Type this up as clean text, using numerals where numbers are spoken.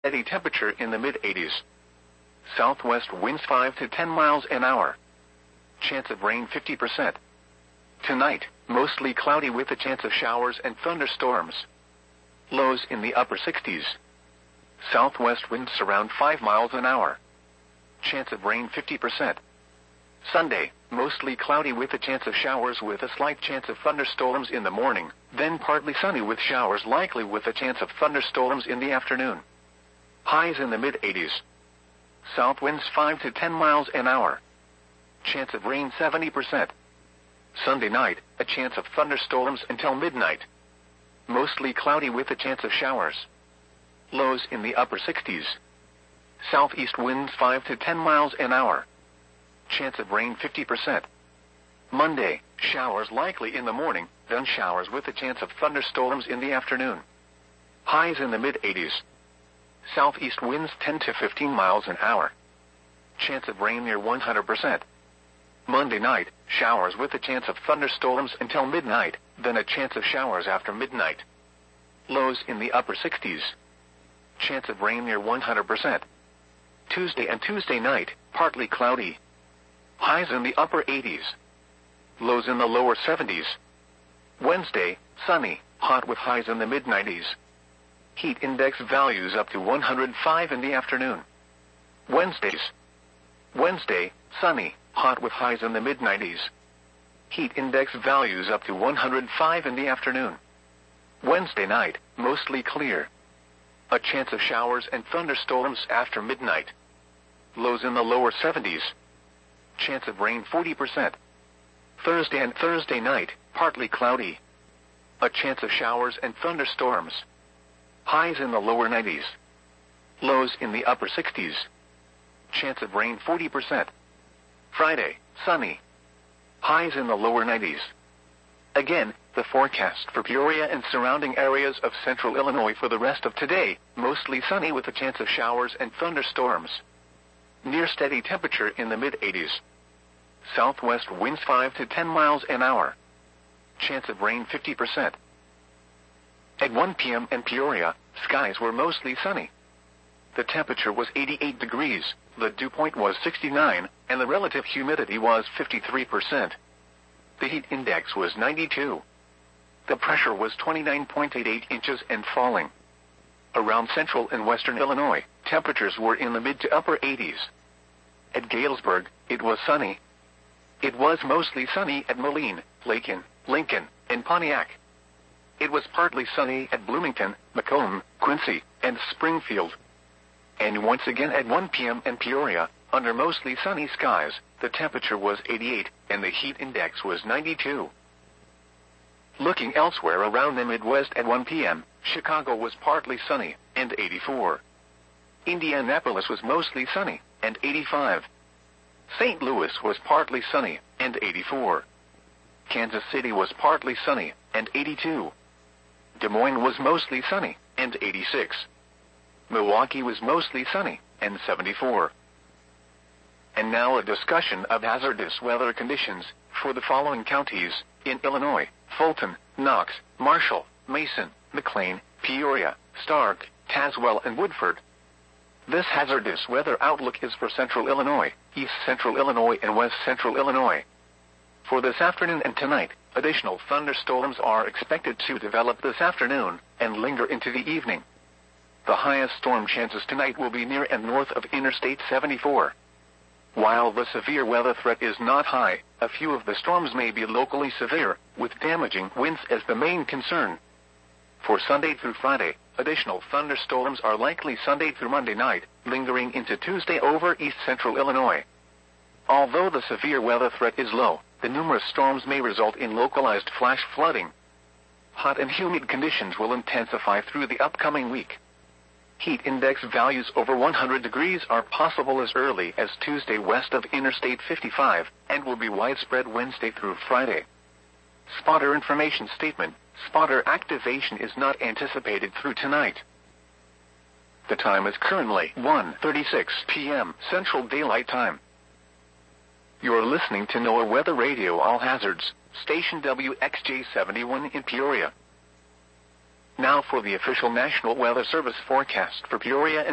Steady temperature in the mid-80s. Southwest winds 5 to 10 miles an hour. Chance of rain 50%. Tonight, mostly cloudy with a chance of showers and thunderstorms. Lows in the upper 60s. Southwest winds around 5 miles an hour. Chance of rain 50%. Sunday, mostly cloudy with a chance of showers with a slight chance of thunderstorms in the morning, then partly sunny with showers likely with a chance of thunderstorms in the afternoon. Highs in the mid-80s. South winds 5 to 10 miles an hour. Chance of rain 70%. Sunday night, a chance of thunderstorms until midnight. Mostly cloudy with a chance of showers. Lows in the upper 60s. Southeast winds 5 to 10 miles an hour. Chance of rain 50%. Monday, showers likely in the morning, then showers with a chance of thunderstorms in the afternoon. Highs in the mid-80s. Southeast winds 10 to 15 miles an hour. Chance of rain near 100%. Monday night, showers with a chance of thunderstorms until midnight, then a chance of showers after midnight. Lows in the upper 60s. Chance of rain near 100%. Tuesday and Tuesday night, partly cloudy. Highs in the upper 80s. Lows in the lower 70s. Wednesday, sunny, hot with highs in the mid-90s. Heat index values up to 105 in the afternoon. Wednesday, sunny, hot with highs in the mid-90s. Heat index values up to 105 in the afternoon. Wednesday night, mostly clear. A chance of showers and thunderstorms after midnight. Lows in the lower 70s. Chance of rain 40%. Thursday and Thursday night, partly cloudy. A chance of showers and thunderstorms. Highs in the lower 90s. Lows in the upper 60s. Chance of rain 40%. Friday, sunny. Highs in the lower 90s. Again, the forecast for Peoria and surrounding areas of central Illinois for the rest of today, mostly sunny with a chance of showers and thunderstorms. Near steady temperature in the mid-80s. Southwest winds 5 to 10 miles an hour. Chance of rain 50%. At 1 p.m. in Peoria, skies were mostly sunny. The temperature was 88 degrees, the dew point was 69, and the relative humidity was 53%. The heat index was 92. The pressure was 29.88 inches and falling. Around central and western Illinois, temperatures were in the mid to upper 80s. At Galesburg, it was sunny. It was mostly sunny at Moline, Lakin, Lincoln, and Pontiac. It was partly sunny at Bloomington, Macomb, Quincy, and Springfield. And once again at 1 p.m. in Peoria, under mostly sunny skies, the temperature was 88, and the heat index was 92. Looking elsewhere around the Midwest at 1 p.m., Chicago was partly sunny, and 84. Indianapolis was mostly sunny, and 85. St. Louis was partly sunny, and 84. Kansas City was partly sunny, and 82. Des Moines was mostly sunny, and 86. Milwaukee was mostly sunny, and 74. And now a discussion of hazardous weather conditions for the following counties in Illinois: Fulton, Knox, Marshall, Mason, McLean, Peoria, Stark, Tazewell, and Woodford. This hazardous weather outlook is for central Illinois, east central Illinois, and west central Illinois. For this afternoon and tonight, additional thunderstorms are expected to develop this afternoon and linger into the evening. The highest storm chances tonight will be near and north of Interstate 74. While the severe weather threat is not high, a few of the storms may be locally severe, with damaging winds as the main concern. For Sunday through Friday, additional thunderstorms are likely Sunday through Monday night, lingering into Tuesday over east central Illinois. Although the severe weather threat is low, the numerous storms may result in localized flash flooding. Hot and humid conditions will intensify through the upcoming week. Heat index values over 100 degrees are possible as early as Tuesday west of Interstate 55, and will be widespread Wednesday through Friday. Spotter information statement: spotter activation is not anticipated through tonight. The time is currently 1:36 p.m. Central Daylight Time. You're listening to NOAA Weather Radio All Hazards, station WXJ71 in Peoria. Now for the official National Weather Service forecast for Peoria and